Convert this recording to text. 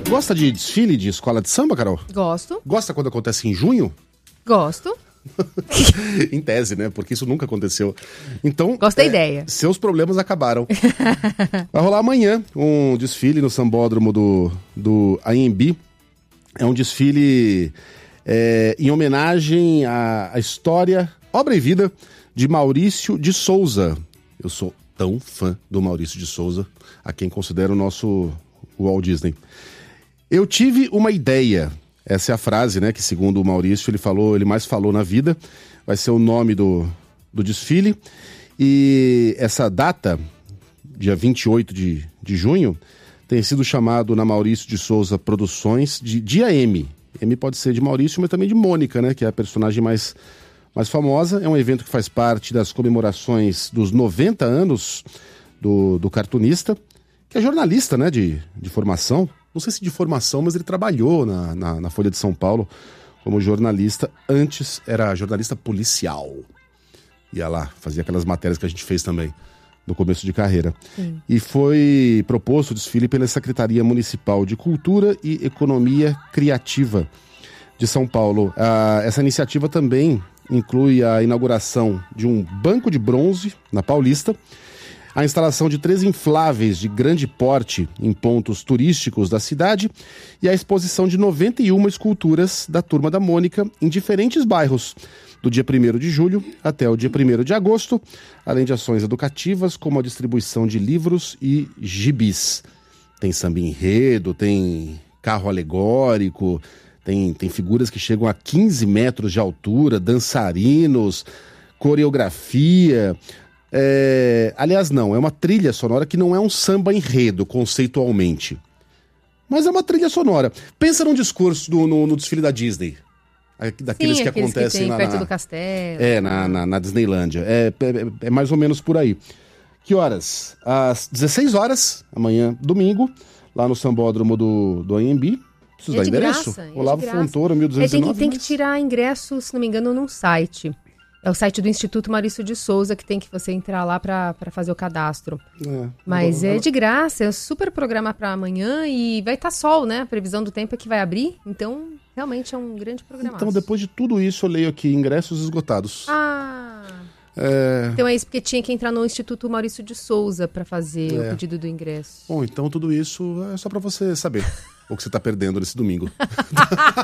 Gosta de desfile de escola de samba, Carol? Gosto. Gosta quando acontece em junho? Gosto. Em tese, né? Porque isso nunca aconteceu. Então, Gosto da ideia. Seus problemas acabaram. Vai rolar amanhã um desfile no sambódromo do AMB. É um desfile em homenagem à história, obra e vida de Maurício de Souza. Eu sou tão fã do Maurício de Souza, a quem considero o nosso Walt Disney. Eu tive uma ideia. Essa é a frase, né, que segundo o Maurício ele mais falou na vida. Vai ser o nome do desfile. E essa data, dia 28 de junho, tem sido chamado na Maurício de Souza Produções de Dia M. M pode ser de Maurício, mas também de Mônica, né, que é a personagem mais famosa. É um evento que faz parte das comemorações dos 90 anos do cartunista, que é jornalista, né, de formação. Não sei se de formação, mas ele trabalhou na Folha de São Paulo como jornalista. Antes era jornalista policial. Ia lá, fazia aquelas matérias que a gente fez também no começo de carreira. Sim. E foi proposto o desfile pela Secretaria Municipal de Cultura e Economia Criativa de São Paulo. Essa iniciativa também inclui a inauguração de um banco de bronze na Paulista, a instalação de 3 infláveis de grande porte em pontos turísticos da cidade e a exposição de 91 esculturas da Turma da Mônica em diferentes bairros, do dia 1º de julho até o dia 1º de agosto, além de ações educativas como a distribuição de livros e gibis. Tem samba enredo, tem carro alegórico, tem figuras que chegam a 15 metros de altura, dançarinos, coreografia. Aliás, não, é uma trilha sonora que não é um samba enredo, conceitualmente. Mas é uma trilha sonora. Pensa num discurso no desfile da Disney. Daqueles que acontecem que tem perto do castelo. Na Disneylândia. É mais ou menos por aí. Que horas? Às 16 horas, amanhã, domingo, lá no sambódromo do AMB. Preciso dar endereço? Graça, Olavo Fontoura, 1209. Tem que tirar ingresso, se não me engano, num site. É o site do Instituto Maurício de Souza, que tem que você entrar lá para fazer o cadastro. Mas é de graça, é um super programa para amanhã e vai estar sol, né? A previsão do tempo é que vai abrir, então realmente é um grande programa. Então, depois de tudo isso, eu leio aqui, ingressos esgotados. Então é isso, porque tinha que entrar no Instituto Maurício de Souza para fazer o pedido do ingresso. Bom, então tudo isso é só para você saber o que você está perdendo nesse domingo.